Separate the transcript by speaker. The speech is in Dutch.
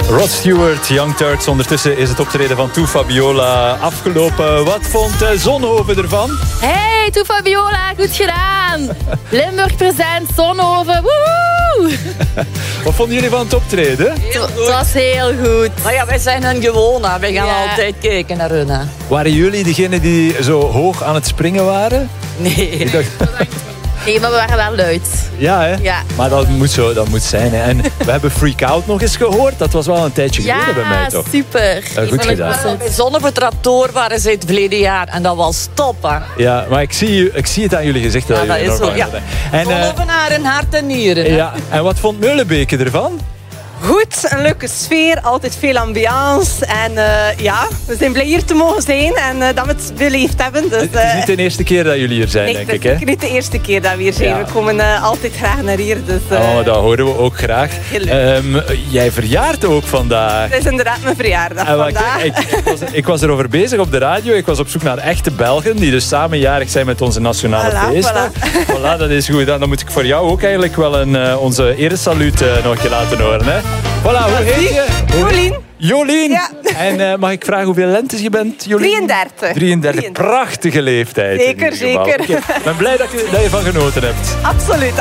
Speaker 1: Rod Stewart, Young Turks. Ondertussen is het optreden van Toe Fabiola afgelopen. Wat vond Zonhoven ervan?
Speaker 2: Hey, Toe Fabiola, goed gedaan. Limburg present, Zonhoven, woehoe.
Speaker 1: Wat vonden jullie van het optreden?
Speaker 2: Het was heel goed.
Speaker 3: Maar ja, wij zijn hun gewoon. Hè. Wij gaan altijd kijken naar hun. Hè.
Speaker 1: Waren jullie degene die zo hoog aan het springen waren?
Speaker 3: Nee.
Speaker 1: Ik dacht...
Speaker 2: Nee, maar we waren wel luid.
Speaker 1: Ja, hè?
Speaker 2: Ja.
Speaker 1: Maar dat moet zo, dat moet zijn. Hè. En we hebben Freak Out nog eens gehoord. Dat was wel een tijdje geleden bij mij, toch?
Speaker 2: Super.
Speaker 1: Goed gedaan.
Speaker 3: Bij Zonnevertraptoor waren ze het verleden jaar. En dat was top. Hè.
Speaker 1: Ja, maar ik zie het aan jullie gezicht.
Speaker 3: Ja, dat is zo. Ja. Zonnevenaar in hart en nieren. Hè.
Speaker 1: Ja. En wat vond Meulenbeke ervan?
Speaker 4: Goed, een leuke sfeer, altijd veel ambiance. En we zijn blij hier te mogen zijn en dat we het beleefd hebben. Dus,
Speaker 1: Het is niet de eerste keer dat jullie hier zijn,
Speaker 4: nee,
Speaker 1: denk
Speaker 4: het
Speaker 1: ik.
Speaker 4: is
Speaker 1: Hè?
Speaker 4: zeker niet de eerste keer dat we hier zijn.
Speaker 1: Ja.
Speaker 4: We komen altijd graag naar hier. Dus,
Speaker 1: Dat horen we ook graag.
Speaker 4: Heel leuk.
Speaker 1: Jij verjaart ook vandaag.
Speaker 4: Het is inderdaad mijn verjaardag
Speaker 1: En
Speaker 4: vandaag.
Speaker 1: ik was erover bezig op de radio. Ik was op zoek naar echte Belgen die dus samen jarig zijn met onze nationale
Speaker 4: Voilà,
Speaker 1: feesten. Voilà, dat is goed. Dan moet ik voor jou ook eigenlijk wel onze eresaluut nog een keer laten horen. Hè? Voilà, hoe heet je?
Speaker 4: Jolien.
Speaker 1: Jolien.
Speaker 4: Ja.
Speaker 1: En mag ik vragen hoeveel lentes je bent, Jolien?
Speaker 4: 33.
Speaker 1: 33. Prachtige leeftijd. in
Speaker 4: Zeker,
Speaker 1: ieder geval.
Speaker 4: zeker.
Speaker 1: Ik ben blij dat je van genoten hebt.
Speaker 4: Absoluut.